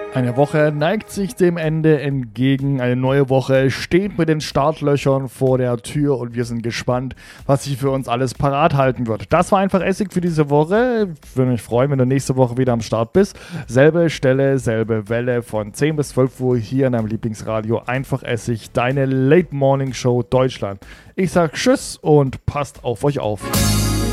Eine Woche neigt sich dem Ende entgegen. Eine neue Woche steht mit den Startlöchern vor der Tür und wir sind gespannt, was sich für uns alles parat halten wird. Das war einfach Essig für diese Woche. Ich würde mich freuen, wenn du nächste Woche wieder am Start bist. Selbe Stelle, selbe Welle von 10 bis 12 Uhr hier in deinem Lieblingsradio. Einfach Essig, deine Late Morning Show Deutschland. Ich sag Tschüss und passt auf euch auf.